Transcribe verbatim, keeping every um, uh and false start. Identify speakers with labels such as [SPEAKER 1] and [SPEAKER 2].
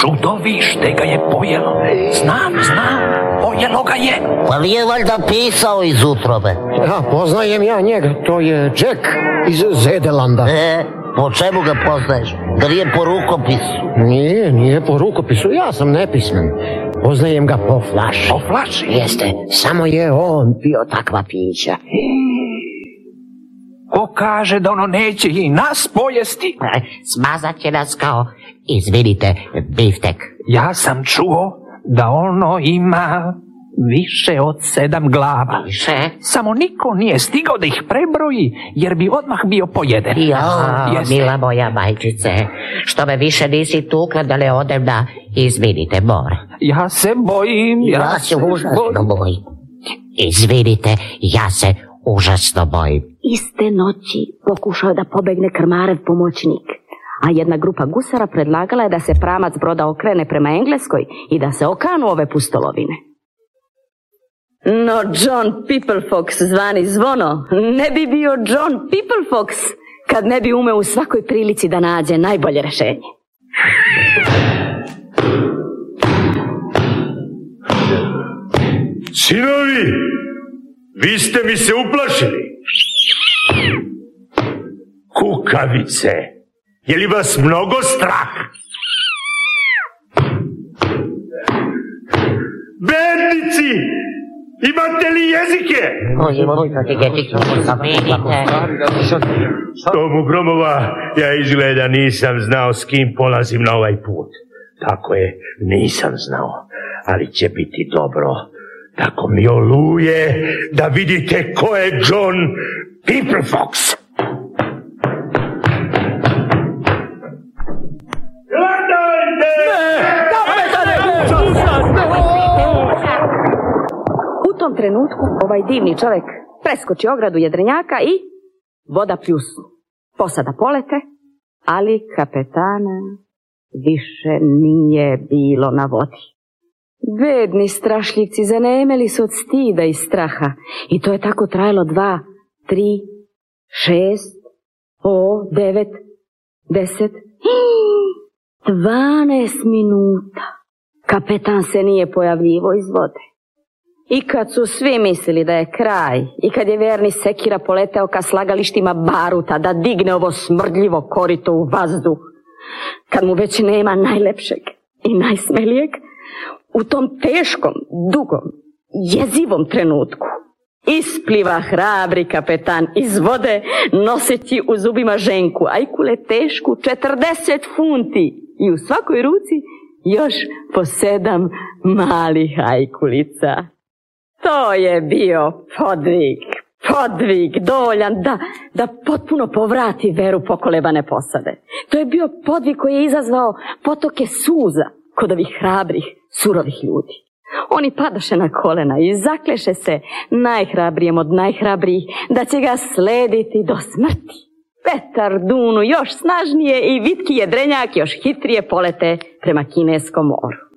[SPEAKER 1] Čudovište ga je pojelo. Znam, znam, pojelo ga je.
[SPEAKER 2] Pa nije valjda pisao iz utrobe?
[SPEAKER 3] Ja, poznajem ja njega, to je Jack iz Zedelanda.
[SPEAKER 2] E, po čemu ga poznaješ? Da nije po rukopisu?
[SPEAKER 3] Nije, nije po rukopisu, ja sam nepismen. Poznajem ga po flaši.
[SPEAKER 1] Po flaši?
[SPEAKER 3] Jeste, samo je on pio takva pića.
[SPEAKER 1] Ko kaže da ono neće i nas pojesti?
[SPEAKER 2] Smazat će nas kao, izvinite, biftek.
[SPEAKER 1] Ja sam čuo da ono ima više od sedam glava.
[SPEAKER 2] Više?
[SPEAKER 1] Samo niko nije stigao da ih prebroji, jer bi odmah bio pojeden.
[SPEAKER 2] Ja,
[SPEAKER 1] Jeste.
[SPEAKER 2] mila moja majčice, što me više nisi tukla da ne odem na, izvinite, more.
[SPEAKER 1] Ja se bojim.
[SPEAKER 2] Ja, ja se užasno bojim. Izvinite, ja se užasno bojim.
[SPEAKER 4] Iste noći pokušao da pobegne krmarev pomoćnik, a jedna grupa gusara predlagala je da se pramac broda okrene prema Engleskoj i da se okanu ove pustolovine. No John Peoplefox, zvani Zvono, ne bi bio John Peoplefox kad ne bi umeo u svakoj prilici da nađe najbolje rešenje.
[SPEAKER 5] Sinovi, vi ste mi se uplašili. Kukavice, je li vas mnogo strah? Bednici, imate li jezike? Tomu Gromova, ja izgleda nisam znao s kim polazim na ovaj put. Tako je, nisam znao, ali će biti dobro. Tako mi oluje da vidite ko je John Peoplefox.
[SPEAKER 4] U tom trenutku ovaj divni čovjek preskoči ogradu jedrenjaka i voda pljusnu. Posada polete, ali kapetana više nije bilo na vodi. Bedni strašljivci zanemeli su od stida i straha i to je tako trajalo dva, tri, šest, o, devet, deset, dvanaest minuta. Kapetan se nije pojavljivo iz vode. I kad su svi mislili da je kraj i kad je verni sekira poleteo ka slagalištima baruta da digne ovo smrdljivo korito u vazduh, kad mu već nema najlepšeg i najsmelijeg, u tom teškom, dugom, jezivom trenutku ispliva hrabri kapetan iz vode noseći u zubima ženku ajkule tešku četrdeset funti i u svakoj ruci još po sedam malih ajkulica. To je bio podvig, podvig dovoljan da, da potpuno povrati veru pokolebane posade. To je bio podvig koji je izazvao potoke suza kod ovih hrabrih, surovih ljudi. Oni padaše na kolena i zakleše se najhrabrijem od najhrabrijih da će ga slediti do smrti. Vetar dunu još snažnije i vitki jedrenjak još hitrije polete prema Kineskom moru.